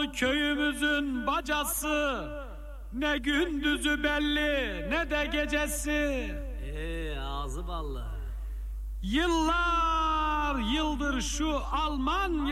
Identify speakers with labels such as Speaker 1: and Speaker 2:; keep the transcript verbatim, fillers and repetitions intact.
Speaker 1: oldu köyümüzün bacası. Ne gündüzü belli ne de gecesi.
Speaker 2: Ee, ağzı ballı.
Speaker 1: Yıllar yıldır şu Alman